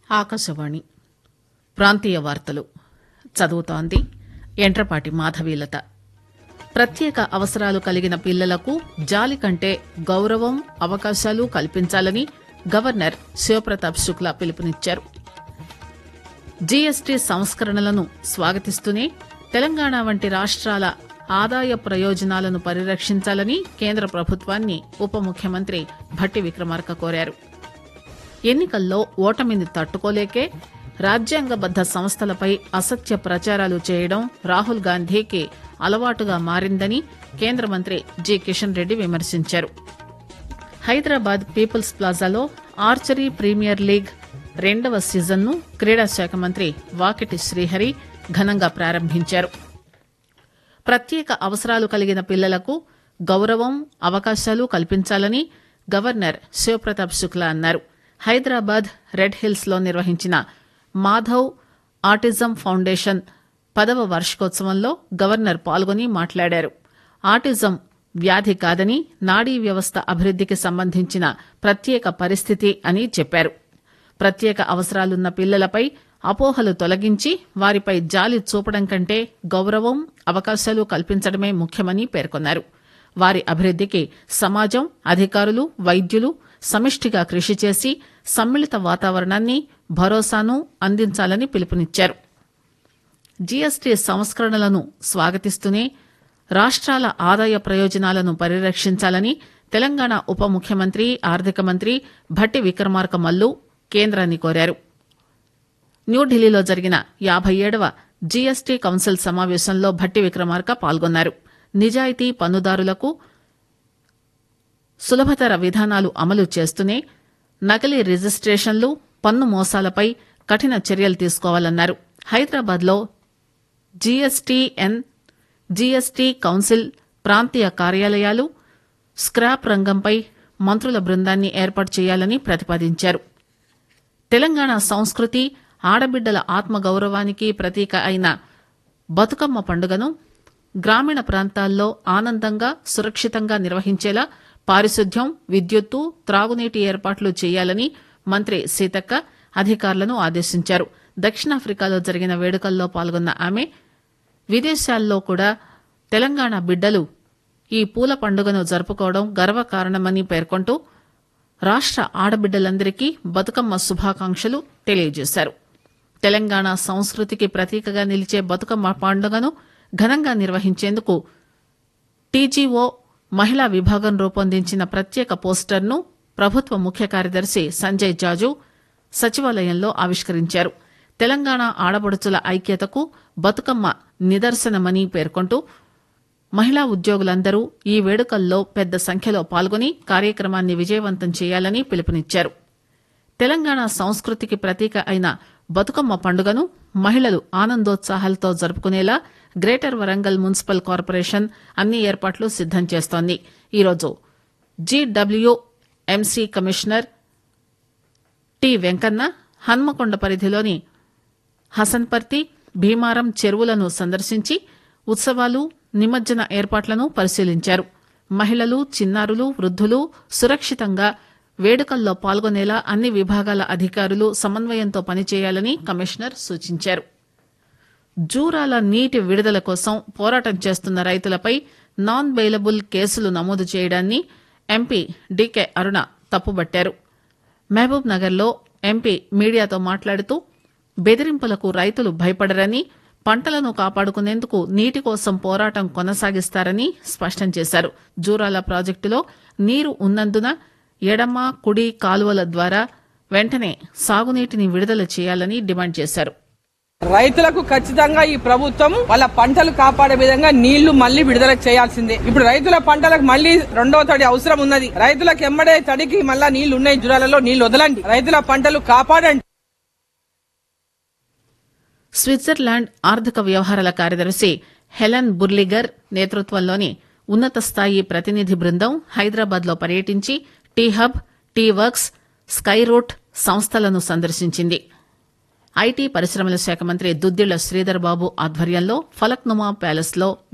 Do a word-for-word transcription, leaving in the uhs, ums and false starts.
ఆకాశవాణి ప్రాంతీయ వార్తలు చదువుతోంది ఎంట్రపాటి మాధవీలత. ప్రత్యేక అవసరాలు కలిగిన పిల్లలకు జాలి కంటే గౌరవం, అవకాశాలు కల్పించాలని గవర్నర్ శివప్రతాప్ శుక్లా పిలుపునిచ్చారు. జీఎస్టీ సంస్కరణలను స్వాగతిస్తూనే తెలంగాణ వంటి రాష్ట్రాల ఆదాయ ప్రయోజనాలను పరిరక్షించాలని కేంద్ర ప్రభుత్వాన్ని ఉప ముఖ్యమంత్రి భట్టి విక్రమార్క కోరారు. ఎన్నికల్లో ఓటమిని తట్టుకోలేకే రాజ్యాంగబద్ద సంస్థలపై అసత్య ప్రచారాలు చేయడం రాహుల్ గాంధీకి అలవాటుగా మారిందని కేంద్ర మంత్రి జి కిషన్ రెడ్డి విమర్శించారు. Hyderabad peoples ప్లాజాలో archery premier league రెండవ సీజన్ను క్రీడా శాఖ మంత్రి వాకిటి శ్రీహరి ఘనంగా ప్రారంభించారు. ప్రత్యేక అవసరాలు కలిగిన పిల్లలకు గౌరవం, అవకాశాలు కల్పించాలని గవర్నర్ శివప్రతాప్ శుక్లా అన్నారు. హైదరాబాద్ రెడ్ హిల్స్ లో నిర్వహించిన మాధవ్ ఆటిజం ఫౌండేషన్ పదవ వార్షికోత్సవంలో గవర్నర్ పాల్గొని మాట్లాడారు. ఆటిజం వ్యాధి కాదని, నాడీ వ్యవస్థ అభివృద్దికి సంబంధించిన ప్రత్యేక పరిస్థితి అని చెప్పారు. ప్రత్యేక అవసరాలున్న పిల్లలపై అపోహలు తొలగించి వారిపై జాలి చూపడం కంటే గౌరవం, అవకాశాలు కల్పించడమే ముఖ్యమని పేర్కొన్నారు. వారి అభివృద్దికి సమాజం, అధికారులు, వైద్యులు సమిష్టిగా కృషి చేసి సమ్మిళిత వాతావరణాన్ని, భరోసాను అందించాలని పిలుపునిచ్చారు. జీఎస్టీ సంస్కరణలను స్వాగతిస్తూనే రాష్ట్రాల ఆదాయ ప్రయోజనాలను పరిరక్షించాలని తెలంగాణ ఉప ముఖ్యమంత్రి, ఆర్థిక మంత్రి భట్టి విక్రమార్క మల్లు కేంద్రాన్ని కోరారు. న్యూఢిల్లీలో జరిగిన యాభై ఏడవ జీఎస్టీ కౌన్సిల్ సమావేశంలో భట్టి విక్రమార్క పాల్గొన్నారు. నిజాయితీ పన్నుదారులకు సులభతర విధానాలు అమలు చేస్తూనే నకిలీ రిజిస్ట్రేషన్లు, పన్ను మోసాలపై కఠిన చర్యలు తీసుకోవాలన్నారు. హైదరాబాద్లో జీఎస్టీఎన్, జీఎస్టీ కౌన్సిల్ ప్రాంతీయ కార్యాలయాలు, స్క్రాప్ రంగంపై మంత్రుల బృందాన్ని ఏర్పాటు చేయాలని ప్రతిపాదించారు. తెలంగాణ సంస్కృతి, ఆడబిడ్డల ఆత్మగౌరవానికి ప్రతీక అయిన బతుకమ్మ పండుగను గ్రామీణ ప్రాంతాల్లో ఆనందంగా, సురక్షితంగా నిర్వహించేలా పారిశుద్ధ్యం, విద్యుత్తు, త్రాగునీటి ఏర్పాట్లు చేయాలని మంత్రి సీతక్క అధికారులను ఆదేశించారు. దక్షిణాఫ్రికాలో జరిగిన వేడుకల్లో పాల్గొన్న ఆమె విదేశాల్లో కూడా తెలంగాణ బిడ్డలు ఈ పూల పండుగను జరుపుకోవడం గర్వకారణమని పేర్కొంటూ రాష్ట్ర ఆడబిడ్డలందరికీ బతుకమ్మ శుభాకాంక్షలు తెలియజేశారు. తెలంగాణ సంస్కృతికి ప్రతీకగా నిలిచే బతుకమ్మ పండుగను ఘనంగా నిర్వహించేందుకు టీజీఓ మహిళా విభాగం రూపొందించిన ప్రత్యేక పోస్టర్ను ప్రభుత్వ ముఖ్య కార్యదర్శి సంజయ్ జాజు సచివాలయంలో ఆవిష్కరించారు. తెలంగాణ ఆడపడుచుల ఐక్యతకు బతుకమ్మ నిదర్శనమని పేర్కొంటూ మహిళా ఉద్యోగులందరూ ఈ వేడుకల్లో పెద్ద సంఖ్యలో పాల్గొని కార్యక్రమాన్ని విజయవంతం చేయాలని పిలుపునిచ్చారు. తెలంగాణ సంస్కృతికి ప్రతీక అయిన బతుకమ్మ పండుగను మహిళలు ఆనందోత్సాహాలతో జరుపుకునేలా గ్రేటర్ వరంగల్ మున్సిపల్ కార్పొరేషన్ అన్ని ఏర్పాట్లు సిద్దం చేస్తోంది. ఈరోజు GWMC commissioner T Venkanna Hanamkonda పరిధిలోని హసన్పర్తి, భీమారం చెరువులను సందర్శించి ఉత్సవాలు, నిమజ్జన ఏర్పాట్లను పరిశీలించారు. మహిళలు, చిన్నారులు, వృద్ధులు సురక్షితంగా వేడుకల్లో పాల్గొనేలా అన్ని విభాగాల అధికారులు సమన్వయంతో పనిచేయాలని కమిషనర్ సూచించారు. జూరాల నీటి విడుదల కోసం పోరాటం చేస్తున్న రైతులపై నాన్ బెయిలబుల్ కేసులు నమోదు చేయడాన్ని ఎంపీ డీకే అరుణ తప్పుబట్టారు. మహబూబ్ నగర్లో ఎంపీ మీడియాతో మాట్లాడుతూ బెదిరింపులకు రైతులు భయపడరని, పంటలను కాపాడుకునేందుకు నీటి కోసం పోరాటం కొనసాగిస్తారని స్పష్టం చేశారు. జూరాల ప్రాజెక్టులో నీరు ఉన్నందున ఎడమ, కుడి కాలువల ద్వారా వెంటనే సాగునీటిని విడుదల చేయాలని డిమాండ్ చేశారు. రైతులకు ఖచ్చితంగా ఈ ప్రభుత్వం వాళ్ళ పంటలు కాపాడే విధంగా నీళ్లు మళ్లీ విడుదల చేయాల్సిందే. ఇప్పుడు రైతుల పంటలకు మళ్లీ రెండవ తడి అవసరం ఉన్నది. రైతులకు ఎమ్మడే తడికి మళ్ళా నీళ్లు ఉన్నాయి, జురాలలో నీళ్లు వదలండి, రైతుల పంటలు కాపాడండి. స్విట్జర్లాండ్ ఆర్థిక వ్యవహారాల కార్యదర్శి హెలెన్ బుర్లిగర్ నేతృత్వంలోని ఉన్నత స్థాయి ప్రతినిధి బృందం హైదరాబాద్ లో పర్యటించి tea hub, T works, sky route సంస్థలను సందర్శించింది. ఐటీ పరిశ్రమల శాఖ మంత్రి దుద్దిళ్ల శ్రీధర్ బాబు ఆధ్వర్యంలో ఫలక్నుమా ప్యాలెస్ లో